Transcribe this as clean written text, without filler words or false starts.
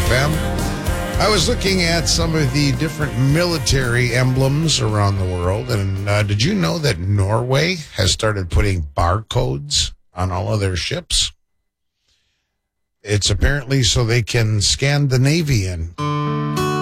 FM. I was looking at some of the different military emblems around the world, and did you know that Norway has started putting barcodes on all of their ships? It's apparently so they can scan the Navy in.